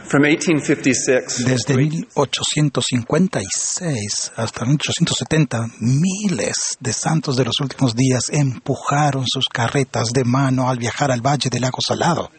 Desde 1856 hasta 1870, miles de santos de los últimos días empujaron sus carretas de mano al viajar al Valle del Lago Salado.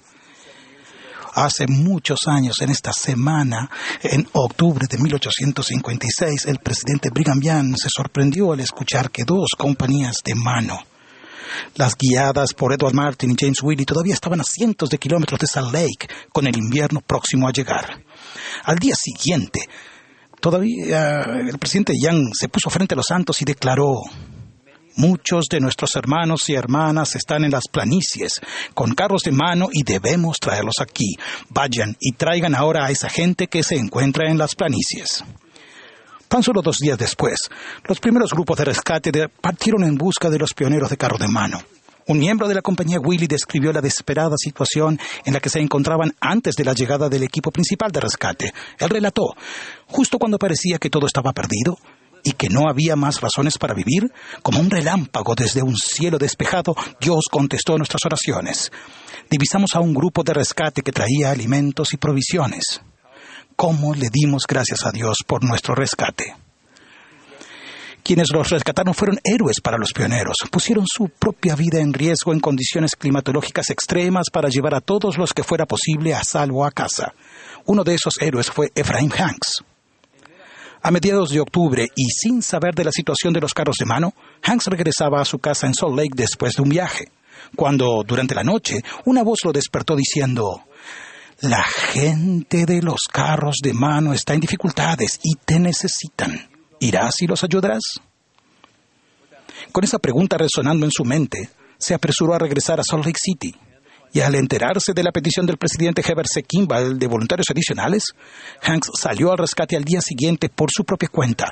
Hace muchos años, en esta semana, en octubre de 1856, el presidente Brigham Young se sorprendió al escuchar que dos compañías de mano, las guiadas por Edward Martin y James Willey, todavía estaban a cientos de kilómetros de Salt Lake, con el invierno próximo a llegar. Al día siguiente, todavía el presidente Young se puso frente a los santos y declaró: muchos de nuestros hermanos y hermanas están en las planicies, con carros de mano, y debemos traerlos aquí. Vayan y traigan ahora a esa gente que se encuentra en las planicies. Tan solo 2 días después, los primeros grupos de rescate partieron en busca de los pioneros de carro de mano. Un miembro de la compañía Willey describió la desesperada situación en la que se encontraban antes de la llegada del equipo principal de rescate. Él relató: justo cuando parecía que todo estaba perdido y que no había más razones para vivir, como un relámpago desde un cielo despejado, Dios contestó nuestras oraciones. Divisamos a un grupo de rescate que traía alimentos y provisiones. ¿Cómo le dimos gracias a Dios por nuestro rescate? Quienes los rescataron fueron héroes para los pioneros. Pusieron su propia vida en riesgo en condiciones climatológicas extremas para llevar a todos los que fuera posible a salvo a casa. Uno de esos héroes fue Ephraim Hanks. A mediados de octubre, y sin saber de la situación de los carros de mano, Hanks regresaba a su casa en Salt Lake después de un viaje, cuando, durante la noche, una voz lo despertó diciendo: la gente de los carros de mano está en dificultades y te necesitan. ¿Irás y los ayudarás? Con esa pregunta resonando en su mente, se apresuró a regresar a Salt Lake City. Y al enterarse de la petición del presidente Heber C. Kimball de voluntarios adicionales, Hanks salió al rescate al día siguiente por su propia cuenta.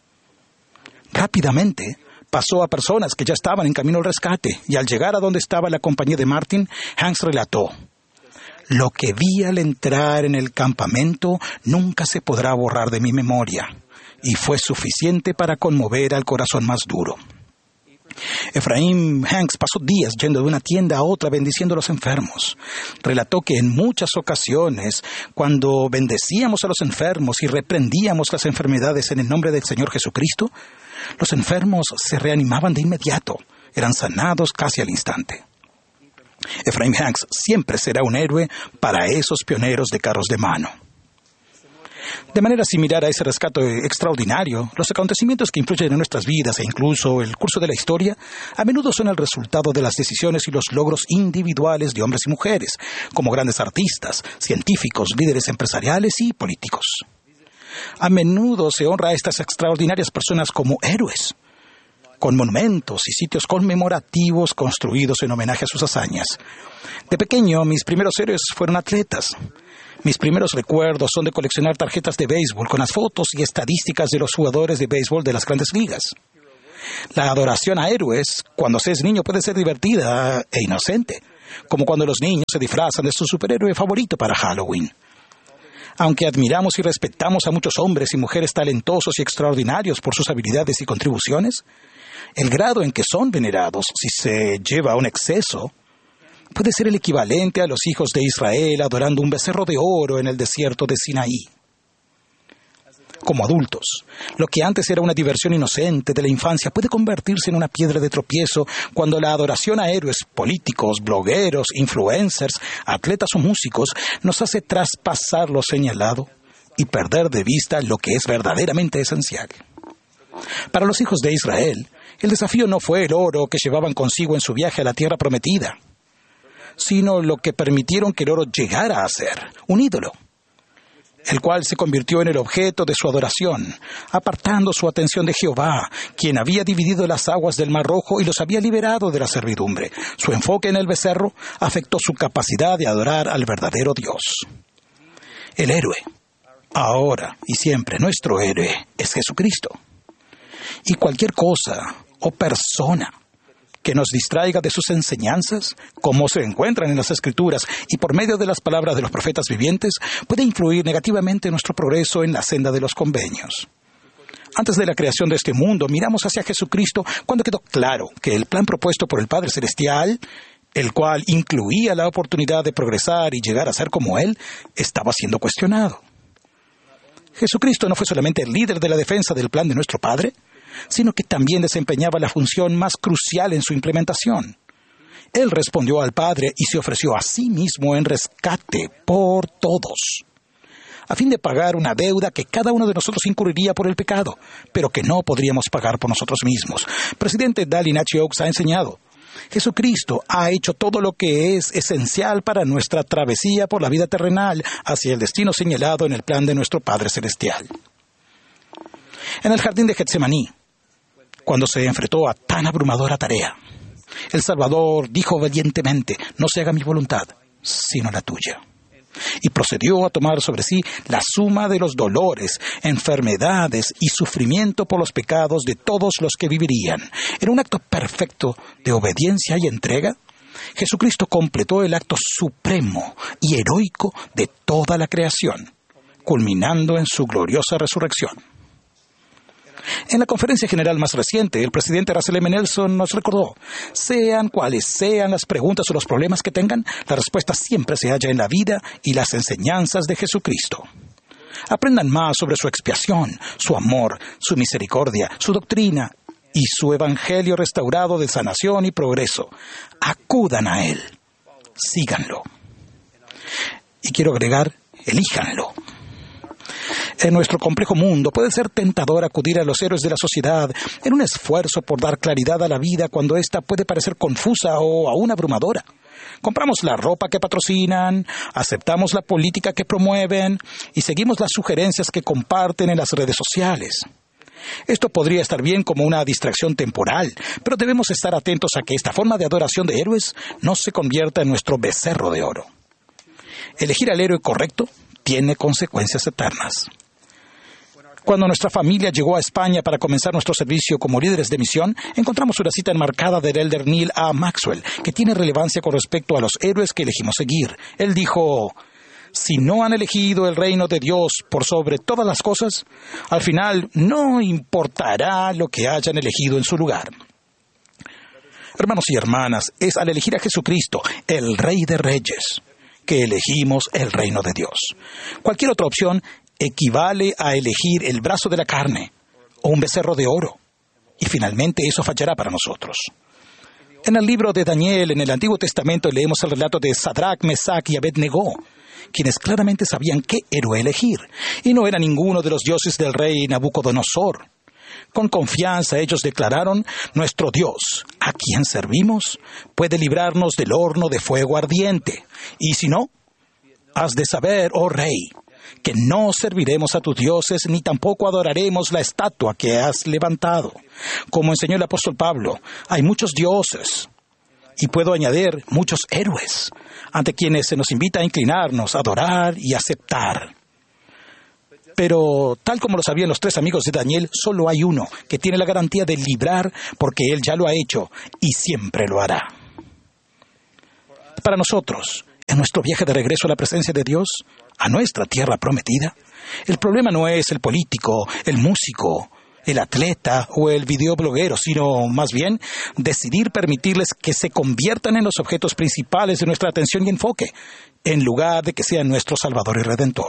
Rápidamente pasó a personas que ya estaban en camino al rescate, y al llegar a donde estaba la compañía de Martin, Hanks relató: lo que vi al entrar en el campamento nunca se podrá borrar de mi memoria, y fue suficiente para conmover al corazón más duro. Ephraim Hanks pasó días yendo de una tienda a otra bendiciendo a los enfermos. Relató que en muchas ocasiones, cuando bendecíamos a los enfermos y reprendíamos las enfermedades en el nombre del Señor Jesucristo, los enfermos se reanimaban de inmediato, eran sanados casi al instante. Ephraim Hanks siempre será un héroe para esos pioneros de carros de mano. De manera similar a ese rescate extraordinario, los acontecimientos que influyen en nuestras vidas e incluso el curso de la historia, a menudo son el resultado de las decisiones y los logros individuales de hombres y mujeres, como grandes artistas, científicos, líderes empresariales y políticos. A menudo se honra a estas extraordinarias personas como héroes, con monumentos y sitios conmemorativos construidos en homenaje a sus hazañas. De pequeño, mis primeros héroes fueron atletas. Mis primeros recuerdos son de coleccionar tarjetas de béisbol con las fotos y estadísticas de los jugadores de béisbol de las grandes ligas. La adoración a héroes, cuando se es niño, puede ser divertida e inocente, como cuando los niños se disfrazan de su superhéroe favorito para Halloween. Aunque admiramos y respetamos a muchos hombres y mujeres talentosos y extraordinarios por sus habilidades y contribuciones, el grado en que son venerados, si se lleva a un exceso, puede ser el equivalente a los hijos de Israel adorando un becerro de oro en el desierto de Sinaí. Como adultos, lo que antes era una diversión inocente de la infancia puede convertirse en una piedra de tropiezo cuando la adoración a héroes políticos, blogueros, influencers, atletas o músicos nos hace traspasar lo señalado y perder de vista lo que es verdaderamente esencial. Para los hijos de Israel, el desafío no fue el oro que llevaban consigo en su viaje a la tierra prometida, sino lo que permitieron que el oro llegara a ser, un ídolo, el cual se convirtió en el objeto de su adoración, apartando su atención de Jehová, quien había dividido las aguas del Mar Rojo y los había liberado de la servidumbre. Su enfoque en el becerro afectó su capacidad de adorar al verdadero Dios. El héroe, ahora y siempre nuestro héroe, es Jesucristo. Y cualquier cosa o persona que nos distraiga de sus enseñanzas, como se encuentran en las Escrituras y por medio de las palabras de los profetas vivientes, puede influir negativamente en nuestro progreso en la senda de los convenios. Antes de la creación de este mundo, miramos hacia Jesucristo cuando quedó claro que el plan propuesto por el Padre Celestial el cual incluía la oportunidad de progresar y llegar a ser como Él, estaba siendo cuestionado. Jesucristo no fue solamente el líder de la defensa del plan de nuestro Padre, sino que también desempeñaba la función más crucial en su implementación. Él respondió al Padre y se ofreció a sí mismo en rescate por todos, a fin de pagar una deuda que cada uno de nosotros incurriría por el pecado, pero que no podríamos pagar por nosotros mismos. Presidente Dallin H. Oaks ha enseñado: Jesucristo ha hecho todo lo que es esencial para nuestra travesía por la vida terrenal hacia el destino señalado en el plan de nuestro Padre Celestial. En el jardín de Getsemaní, cuando se enfrentó a tan abrumadora tarea, el Salvador dijo obedientemente: no se haga mi voluntad, sino la tuya. Y procedió a tomar sobre sí la suma de los dolores, enfermedades y sufrimiento por los pecados de todos los que vivirían. En un acto perfecto de obediencia y entrega, Jesucristo completó el acto supremo y heroico de toda la creación, culminando en su gloriosa resurrección. En la conferencia general más reciente, el presidente Russell M. Nelson nos recordó: sean cuales sean las preguntas o los problemas que tengan, la respuesta siempre se halla en la vida y las enseñanzas de Jesucristo. Aprendan más sobre su expiación, su amor, su misericordia, su doctrina y su evangelio restaurado de sanación y progreso. Acudan a Él, síganlo. Y quiero agregar: elíjanlo. En nuestro complejo mundo puede ser tentador acudir a los héroes de la sociedad en un esfuerzo por dar claridad a la vida cuando ésta puede parecer confusa o aún abrumadora. Compramos la ropa que patrocinan, aceptamos la política que promueven y seguimos las sugerencias que comparten en las redes sociales. Esto podría estar bien como una distracción temporal, pero debemos estar atentos a que esta forma de adoración de héroes no se convierta en nuestro becerro de oro. Elegir al héroe correcto tiene consecuencias eternas. Cuando nuestra familia llegó a España para comenzar nuestro servicio como líderes de misión, encontramos una cita enmarcada del elder Neil A. Maxwell, que tiene relevancia con respecto a los héroes que elegimos seguir. Él dijo: si no han elegido el reino de Dios por sobre todas las cosas, al final no importará lo que hayan elegido en su lugar. Hermanos y hermanas, es al elegir a Jesucristo, el Rey de Reyes, que elegimos el reino de Dios. Cualquier otra opción equivale a elegir el brazo de la carne o un becerro de oro, y finalmente eso fallará para nosotros. En el libro de Daniel, en el Antiguo Testamento, leemos el relato de Sadrach, Mesach y Abednego, quienes claramente sabían qué héroe elegir, y no era ninguno de los dioses del rey Nabucodonosor. Con confianza ellos declararon: nuestro Dios, a quien servimos, puede librarnos del horno de fuego ardiente. Y si no, has de saber, oh rey, que no serviremos a tus dioses ni tampoco adoraremos la estatua que has levantado. Como enseñó el apóstol Pablo, hay muchos dioses, y puedo añadir muchos héroes, ante quienes se nos invita a inclinarnos, a adorar y aceptar. Pero, tal como lo sabían los tres amigos de Daniel, solo hay uno que tiene la garantía de librar, porque él ya lo ha hecho y siempre lo hará. Para nosotros, en nuestro viaje de regreso a la presencia de Dios, a nuestra tierra prometida, el problema no es el político, el músico, el atleta o el videobloguero, sino más bien decidir permitirles que se conviertan en los objetos principales de nuestra atención y enfoque, en lugar de que sean nuestro Salvador y Redentor.